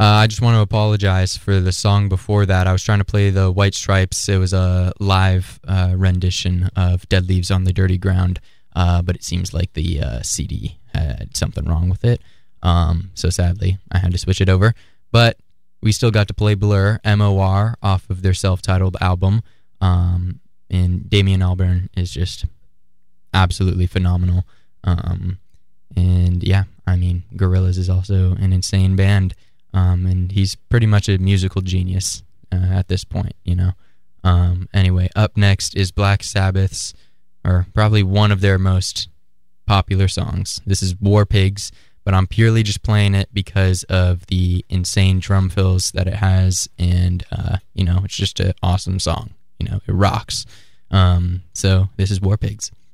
I just want to apologize for the song before that. I was trying to play the White Stripes. It was a live rendition of Dead Leaves on the Dirty Ground, but it seems like the CD had something wrong with it. So sadly, I had to switch it over. But we still got to play Blur, M.O.R., off of their self-titled album. And Damien Albarn is just absolutely phenomenal. And yeah, I mean, Gorillaz is also an insane band. And he's pretty much a musical genius at this point, you know. Anyway, up next is Black Sabbath's, or probably one of their most popular songs. This is War Pigs, but I'm purely just playing it because of the insane drum fills that it has, and, you know, it's just an awesome song. You know, it rocks. So this is War Pigs.